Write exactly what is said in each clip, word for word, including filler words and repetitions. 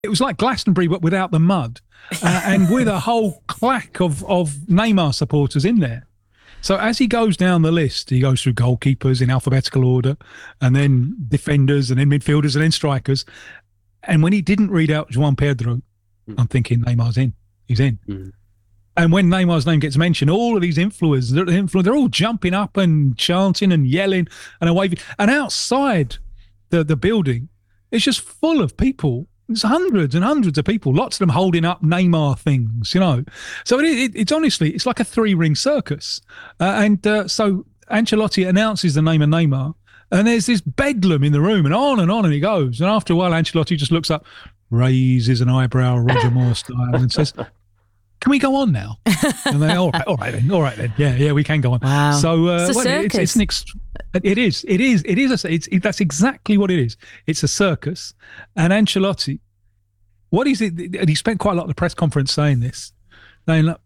It was like Glastonbury, but without the mud, uh, and with a whole clack of, of Neymar supporters in there. So as he goes down the list, he goes through goalkeepers in alphabetical order, and then defenders, and then midfielders, and then strikers. And when he didn't read out João Pedro, mm. I'm thinking Neymar's in. He's in. Mm. And when Neymar's name gets mentioned, all of these influencers, they're, they're all jumping up and chanting and yelling and waving. And outside the, the building, it's just full of people. There's hundreds and hundreds of people, lots of them holding up Neymar things, you know. So it, it, it's honestly, it's like a three-ring circus. Uh, and uh, so Ancelotti announces the name of Neymar, and there's this bedlam in the room, and on and on and he goes. And after a while, Ancelotti just looks up, raises an eyebrow, Roger Moore style, and says, can we go on now? And they, all right, all right then, all right then. Yeah, yeah, we can go on. Wow. So uh, it's a well, circus. It's, it's an ex- it is, it is, it is. A, it's, it, that's exactly what it is. It's a circus. And Ancelotti, what is it? And he spent quite a lot of the press conference saying this, saying, look,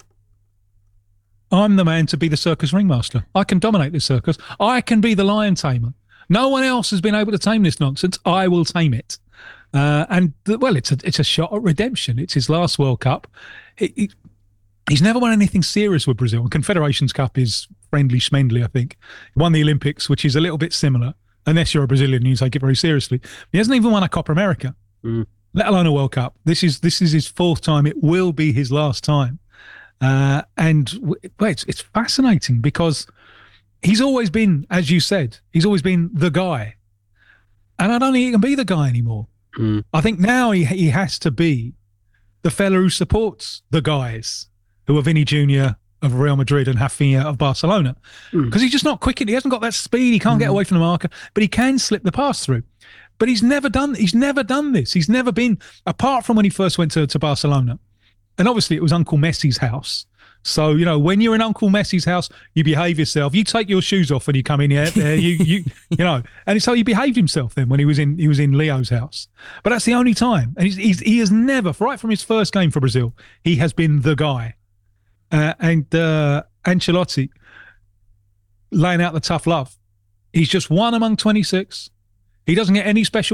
I'm the man to be the circus ringmaster. I can dominate this circus. I can be the lion tamer. No one else has been able to tame this nonsense. I will tame it. Uh, and well, it's a it's a shot at redemption. It's his last World Cup. It, it, he's never won anything serious with Brazil. And Confederations Cup is friendly schmendly, I think. He won the Olympics, which is a little bit similar, unless you're a Brazilian and you take it very seriously. He hasn't even won a Copa America, mm. let alone a World Cup. This is this is his fourth time. It will be his last time. Uh, and well, it's, it's fascinating because he's always been, as you said, he's always been the guy. And I don't think he can be the guy anymore. Mm. I think now he he has to be the fella who supports the guys who are Vinny Junior of Real Madrid and Rafinha of Barcelona. Because mm. he's just not quick. He hasn't got that speed. He can't mm. get away from the marker, but he can slip the pass through. But he's never done He's never done this. He's never been, apart from when he first went to, to Barcelona. And obviously it was Uncle Messi's house. So, you know, when you're in Uncle Messi's house, you behave yourself. You take your shoes off when you come in here. Uh, you, you, you know, and so he behaved himself then when he was in he was in Leo's house. But that's the only time. And he's, he's, he has never, right from his first game for Brazil, he has been the guy. Uh, and uh, Ancelotti laying out the tough love. He's just one among twenty-six. He doesn't get any special